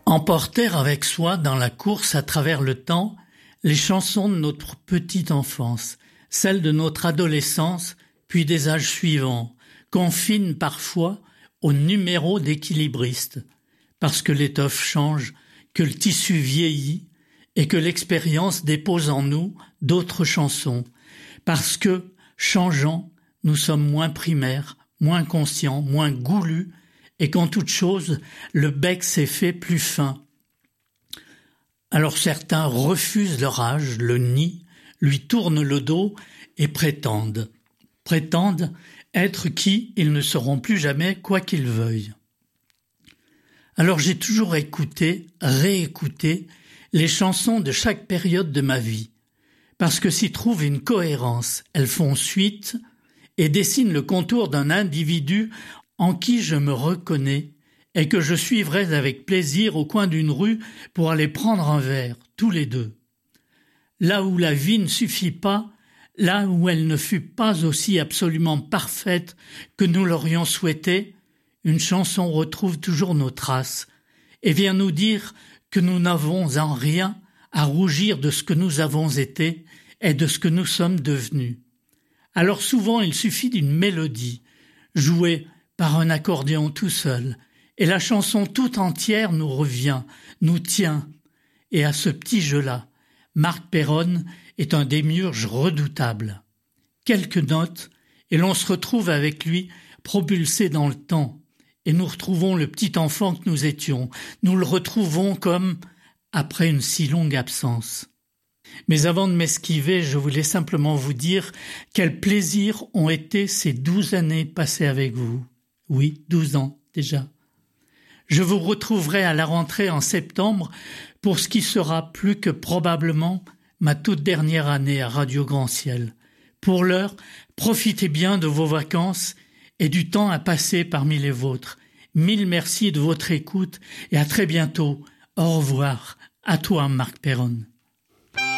emportèrent avec soi dans la course à travers le temps les chansons de notre petite enfance, celles de notre adolescence, puis des âges suivants, confinent parfois au numéro d'équilibriste, parce que l'étoffe change, que le tissu vieillit et que l'expérience dépose en nous d'autres chansons, parce que, changeant, nous sommes moins primaires, moins conscients, moins goulus, et qu'en toute chose, le bec s'est fait plus fin. Alors certains refusent leur âge, le nient, lui tournent le dos et prétendent être qui ils ne seront plus jamais quoi qu'ils veuillent. Alors j'ai toujours écouté, réécouté les chansons de chaque période de ma vie, parce que s'y trouve une cohérence, elles font suite et dessinent le contour d'un individu en qui je me reconnais et que je suivrai avec plaisir au coin d'une rue pour aller prendre un verre, tous les deux. Là où la vie ne suffit pas, là où elle ne fut pas aussi absolument parfaite que nous l'aurions souhaité, une chanson retrouve toujours nos traces et vient nous dire que nous n'avons en rien à rougir de ce que nous avons été et de ce que nous sommes devenus. Alors souvent il suffit d'une mélodie, jouée par un accordéon tout seul, et la chanson tout entière nous revient, nous tient. Et à ce petit jeu-là, Marc Perron est un démiurge redoutable. Quelques notes, et l'on se retrouve avec lui propulsé dans le temps, et nous retrouvons le petit enfant que nous étions. Nous le retrouvons comme après une si longue absence. Mais avant de m'esquiver, je voulais simplement vous dire quel plaisir ont été ces 12 années passées avec vous. Oui, 12 ans déjà. Je vous retrouverai à la rentrée en septembre pour ce qui sera plus que probablement ma toute dernière année à Radio Grand Ciel. Pour l'heure, profitez bien de vos vacances et du temps à passer parmi les vôtres. Mille merci de votre écoute et à très bientôt. Au revoir. À toi, Marc Perron.